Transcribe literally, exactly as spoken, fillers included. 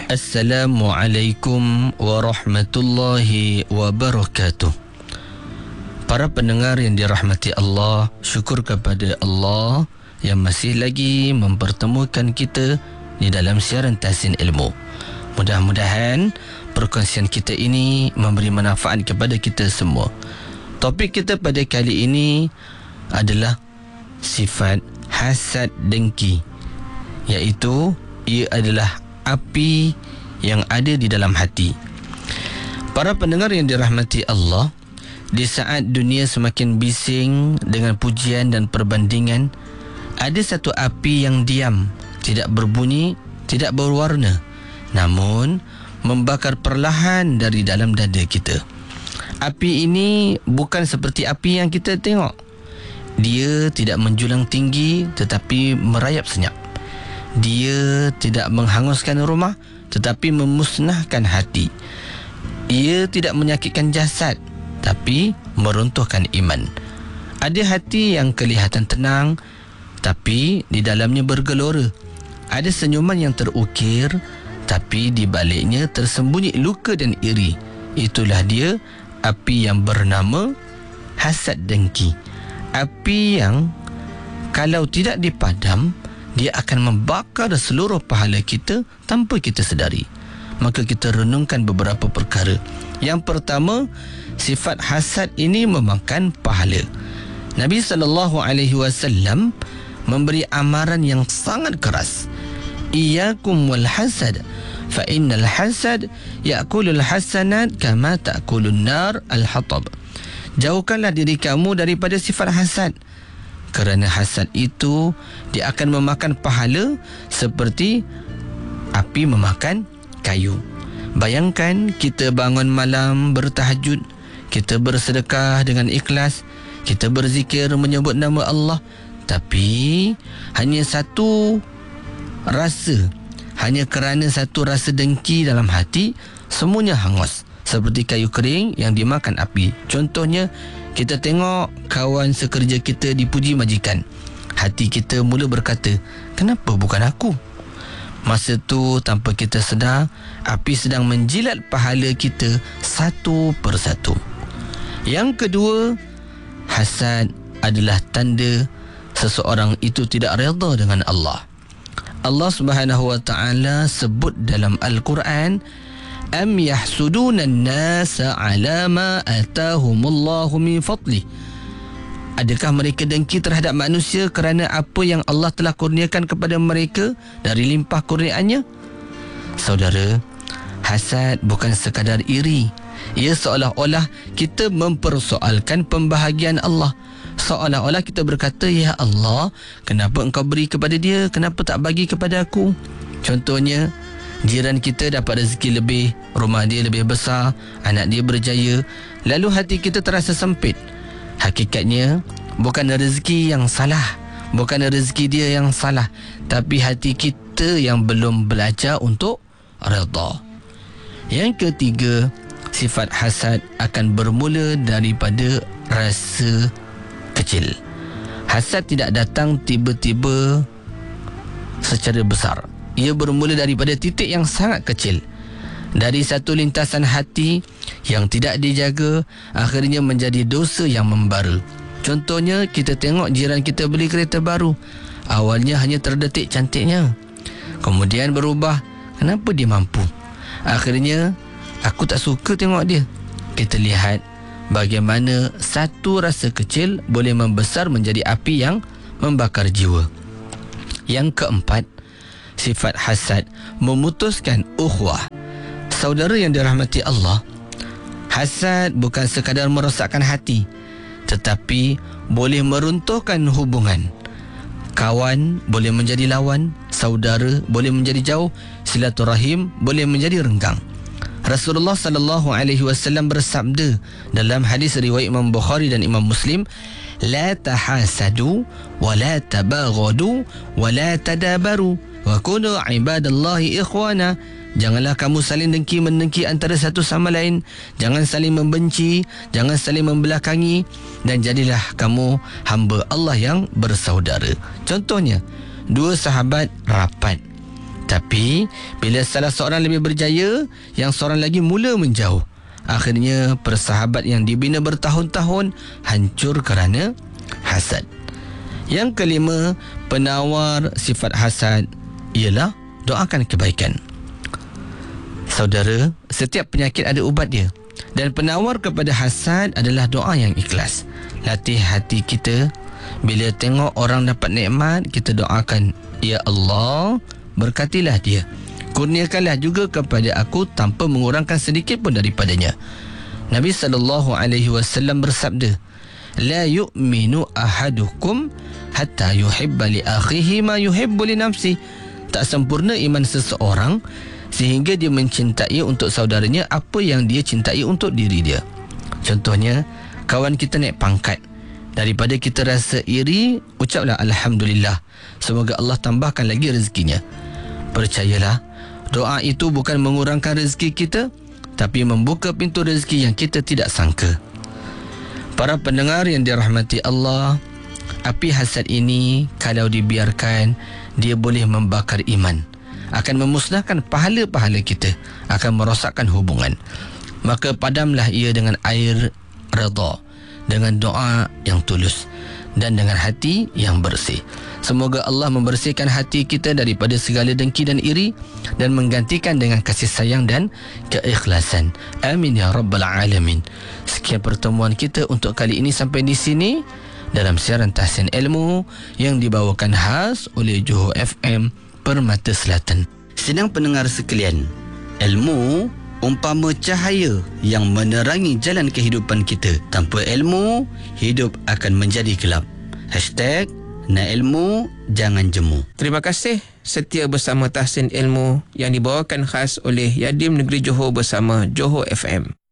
Assalamualaikum warahmatullahi wabarakatuh. Para pendengar yang dirahmati Allah, syukur kepada Allah yang masih lagi mempertemukan kita di dalam siaran Tahsin Ilmu. Mudah-mudahan perkongsian kita ini memberi manfaat kepada kita semua. Topik kita pada kali ini adalah sifat hasad dengki, iaitu ia adalah api yang ada di dalam hati. Para pendengar yang dirahmati Allah, di saat dunia semakin bising dengan pujian dan perbandingan, ada satu api yang diam, tidak berbunyi, tidak berwarna, namun membakar perlahan dari dalam dada kita. Api ini bukan seperti api yang kita tengok. Dia tidak menjulang tinggi tetapi merayap senyap. Dia tidak menghanguskan rumah tetapi memusnahkan hati. Ia tidak menyakitkan jasad tapi meruntuhkan iman. Ada hati yang kelihatan tenang tapi di dalamnya bergelora. Ada senyuman yang terukir tapi di baliknya tersembunyi luka dan iri. Itulah dia api yang bernama hasad dengki. Api yang kalau tidak dipadam, dia akan membakar seluruh pahala kita tanpa kita sedari. Maka kita renungkan beberapa perkara. Yang pertama, sifat hasad ini memakan pahala. Nabi sallallahu alaihi wasallam memberi amaran yang sangat keras. Iyyakum wal hasad, fa innal hasad ya'kulul hasanat kama ta'kulun nar al-hatab. Jauhkanlah diri kamu daripada sifat hasad, kerana hasad itu dia akan memakan pahala seperti api memakan kayu. Bayangkan kita bangun malam bertahajud, kita bersedekah dengan ikhlas, kita berzikir menyebut nama Allah, tapi hanya satu rasa, hanya kerana satu rasa dengki dalam hati, semuanya hangus seperti kayu kering yang dimakan api. Contohnya, kita tengok kawan sekerja kita dipuji majikan. Hati kita mula berkata, kenapa bukan aku? Masa tu tanpa kita sedar, api sedang menjilat pahala kita satu persatu. Yang kedua, hasad adalah tanda seseorang itu tidak redha dengan Allah. Allah Subhanahu wa taala sebut dalam Al-Quran, am yahsuduna an-nasa ala ma atahumullahu min fadlih. Adakah mereka dengki terhadap manusia kerana apa yang Allah telah kurniakan kepada mereka dari limpah kurniaannya? Saudara, hasad bukan sekadar iri. Ia seolah-olah kita mempersoalkan pembahagian Allah. Seolah-olah kita berkata, ya Allah, kenapa engkau beri kepada dia, kenapa tak bagi kepada aku? Contohnya, jiran kita dapat rezeki lebih, rumah dia lebih besar, anak dia berjaya, lalu hati kita terasa sempit. Hakikatnya bukan rezeki yang salah, bukan rezeki dia yang salah, tapi hati kita yang belum belajar untuk redha. Yang ketiga, sifat hasad akan bermula daripada rasa kecil. Hasad tidak datang tiba-tiba secara besar. Ia bermula daripada titik yang sangat kecil. Dari satu lintasan hati yang tidak dijaga, akhirnya menjadi dosa yang membara. Contohnya, kita tengok jiran kita beli kereta baru. Awalnya hanya terdetik cantiknya, kemudian berubah, kenapa dia mampu? Akhirnya, aku tak suka tengok dia. Kita lihat bagaimana satu rasa kecil boleh membesar menjadi api yang membakar jiwa. Yang keempat, sifat hasad memutuskan ukhuwah. Saudara yang dirahmati Allah, hasad bukan sekadar merosakkan hati, tetapi boleh meruntuhkan hubungan. Kawan boleh menjadi lawan, saudara boleh menjadi jauh, silaturahim boleh menjadi renggang. Rasulullah sallallahu alaihi wasallam bersabda dalam hadis riwayat Imam Bukhari dan Imam Muslim, la tahasadu wa la tabaghadu wa la tadabaru wa kunu ibadallahi ikhwana. Janganlah kamu saling dengki mendengki antara satu sama lain, jangan saling membenci, jangan saling membelakangi, dan jadilah kamu hamba Allah yang bersaudara. Contohnya, dua sahabat rapat, tapi Tapi bila salah seorang lebih berjaya, yang seorang lagi mula menjauh, akhirnya persahabat yang dibina bertahun-tahun hancur kerana hasad. Yang kelima, penawar sifat hasad ialah doakan kebaikan. Saudara, setiap penyakit ada ubat dia, dan penawar kepada hasad adalah doa yang ikhlas. Latih hati kita, bila tengok orang dapat nikmat, kita doakan, ya Allah, berkatilah dia, kurniakanlah juga kepada aku tanpa mengurangkan sedikit pun daripadanya. Nabi sallallahu alaihi wasallam bersabda, la yu'minu ahadukum hatta yuhibba li akhihi ma yuhibbu li nafsi. Tak sempurna iman seseorang sehingga dia mencintai untuk saudaranya apa yang dia cintai untuk diri dia. Contohnya, kawan kita naik pangkat, daripada kita rasa iri, ucaplah alhamdulillah, semoga Allah tambahkan lagi rezekinya. Percayalah, doa itu bukan mengurangkan rezeki kita, tapi membuka pintu rezeki yang kita tidak sangka. Para pendengar yang dirahmati Allah, api hasad ini kalau dibiarkan, dia boleh membakar iman, akan memusnahkan pahala-pahala kita, akan merosakkan hubungan. Maka padamlah ia dengan air redha, dengan doa yang tulus, dan dengan hati yang bersih. Semoga Allah membersihkan hati kita daripada segala dengki dan iri, dan menggantikan dengan kasih sayang dan keikhlasan. Amin ya rabbal alamin. Sekian pertemuan kita untuk kali ini sampai di sini dalam siaran Tahsin Ilmu yang dibawakan khas oleh Johor F M Permata Selatan. Sedang pendengar sekalian, ilmu umpama cahaya yang menerangi jalan kehidupan kita. Tanpa ilmu, hidup akan menjadi gelap. Hashtag nak ilmu, jangan jemu. Terima kasih setia bersama Tahsin Ilmu yang dibawakan khas oleh Yadim Negeri Johor bersama Johor F M.